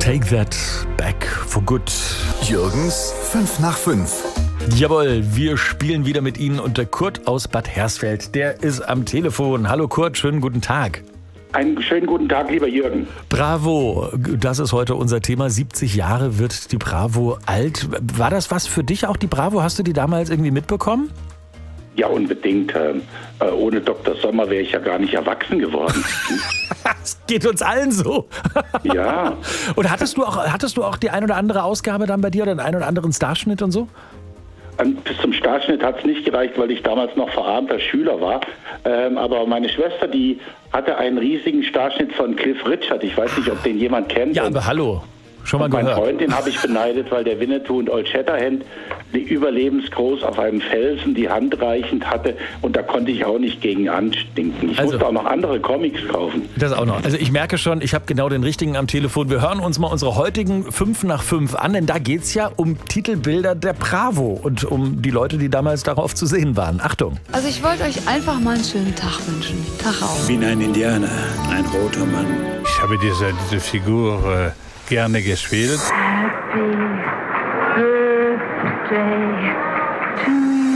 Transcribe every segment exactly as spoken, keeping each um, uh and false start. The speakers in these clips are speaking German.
Take That Back for Good. Jürgens fünf nach fünf. Jawohl, wir spielen wieder mit Ihnen und der Kurt aus Bad Hersfeld, der ist am Telefon. Hallo Kurt, schönen guten Tag. Einen schönen guten Tag, lieber Jürgen. Bravo, das ist heute unser Thema. siebzig Jahre wird die Bravo alt. War das was für dich auch, die Bravo? Hast du die damals irgendwie mitbekommen? Ja, unbedingt. Äh, ohne Doktor Sommer wäre ich ja gar nicht erwachsen geworden. Das geht uns allen so. Ja. Und hattest du auch, hattest du auch die ein oder andere Ausgabe dann bei dir oder den ein oder anderen Starschnitt und so? Ähm, bis zum Starschnitt hat es nicht gereicht, weil ich damals noch verarmter Schüler war. Ähm, aber meine Schwester, die hatte einen riesigen Starschnitt von Cliff Richard. Ich weiß nicht, ob den jemand kennt. Ja, aber hallo. Schon mal Mein gehört. Freund, den habe ich beneidet, weil der Winnetou und Old Shatterhand die überlebensgroß auf einem Felsen die Hand reichend hatte und da konnte ich auch nicht gegen anstinken. Ich Also, musste auch noch andere Comics kaufen. Das auch noch. Also ich merke schon, ich habe genau den richtigen am Telefon. Wir hören uns mal unsere heutigen fünf nach fünf an, denn da geht es ja um Titelbilder der Bravo und um die Leute, die damals darauf zu sehen waren. Achtung. Also ich wollte euch einfach mal einen schönen Tag wünschen. Tag auch. Ich bin ein Indianer, ein roter Mann. Ich habe diese, diese Figur äh, gerne gespielt. Happy Birthday to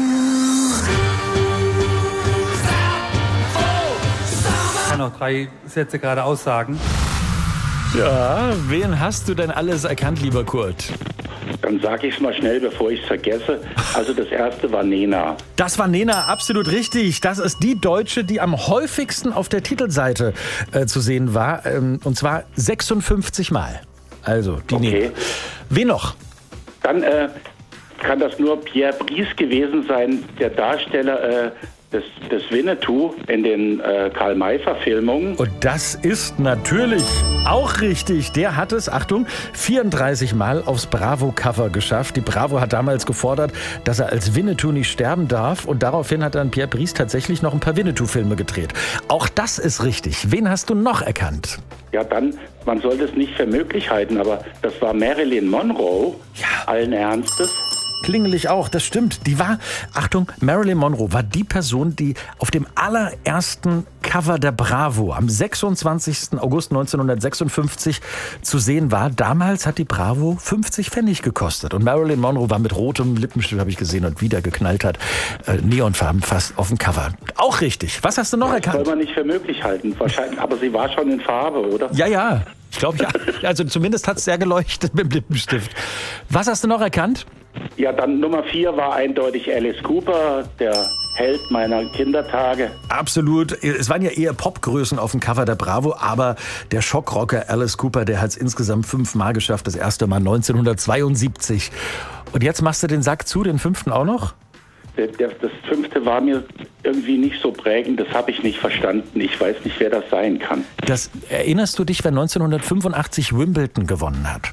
Ich kann noch drei Sätze gerade aussagen. Ja, wen hast du denn alles erkannt, lieber Kurt? Dann sage ich es mal schnell, bevor ich es vergesse. Also das erste war Nena. Das war Nena, absolut richtig. Das ist die Deutsche, die am häufigsten auf der Titelseite äh, zu sehen war. Ähm, und zwar sechsundfünfzig Mal. Also, die Okay. Nena. Wen noch? Dann äh, kann das nur Pierre Brice gewesen sein, der Darsteller äh, des, des Winnetou in den äh, Karl-May-Verfilmungen. Und das ist natürlich auch richtig. Der hat es, Achtung, vierunddreißig Mal aufs Bravo-Cover geschafft. Die Bravo hat damals gefordert, dass er als Winnetou nicht sterben darf. Und daraufhin hat dann Pierre Brice tatsächlich noch ein paar Winnetou-Filme gedreht. Auch das ist richtig. Wen hast du noch erkannt? Ja, dann, man sollte es nicht für möglich halten, aber das war Marilyn Monroe, Ja. allen Ernstes. Klingelig auch, das stimmt. Die war, Achtung, Marilyn Monroe war die Person, die auf dem allerersten Cover der Bravo am sechsundzwanzigsten August neunzehnhundertsechsundfünfzig zu sehen war. Damals hat die Bravo fünfzig Pfennig gekostet. Und Marilyn Monroe war mit rotem Lippenstift, habe ich gesehen, und wieder geknallt hat. Äh, Neonfarben fast auf dem Cover. Auch richtig. Was hast du noch Das soll erkannt? man nicht für möglich halten, wahrscheinlich. Aber sie war schon in Farbe, oder? Ja, ja. Ich glaube, ja. Also zumindest hat es sehr geleuchtet mit dem Lippenstift. Was hast du noch erkannt? Ja, dann Nummer vier war eindeutig Alice Cooper, der Held meiner Kindertage. Absolut. Es waren ja eher Popgrößen auf dem Cover der Bravo, aber der Schockrocker Alice Cooper, der hat es insgesamt fünfmal geschafft. Das erste Mal neunzehnhundertzweiundsiebzig. Und jetzt machst du den Sack zu, den fünften auch noch? Der, der, das fünfte war mir irgendwie nicht so prägend, das habe ich nicht verstanden. Ich weiß nicht, wer das sein kann. Das, erinnerst du dich, wer neunzehnhundertfünfundachtzig Wimbledon gewonnen hat?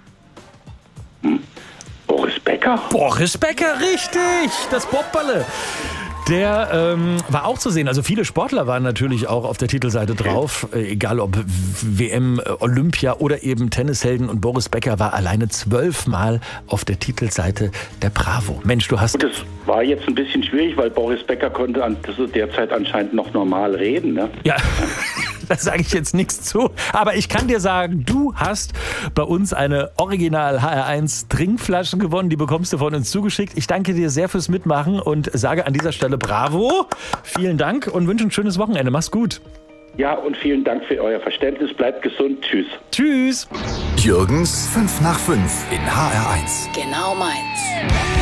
Boris Becker? Boris Becker, richtig! Das Popballe. Der ähm, war auch zu sehen. Also viele Sportler waren natürlich auch auf der Titelseite drauf. Äh, egal ob W M, äh, Olympia oder eben Tennishelden. Und Boris Becker war alleine zwölfmal auf der Titelseite der Bravo. Mensch, du hast... Gut, das war jetzt ein bisschen schwierig, weil Boris Becker konnte an, zu der Zeit anscheinend noch normal reden. Ne? Ja, da sage ich jetzt nichts zu. Aber ich kann dir sagen, du hast bei uns eine Original H R eins Trinkflasche gewonnen. Die bekommst du von uns zugeschickt. Ich danke dir sehr fürs Mitmachen und sage an dieser Stelle Bravo. Vielen Dank und wünsche ein schönes Wochenende. Mach's gut. Ja, und vielen Dank für euer Verständnis. Bleibt gesund. Tschüss. Tschüss. Jürgens fünf nach fünf in H R eins. Genau meins.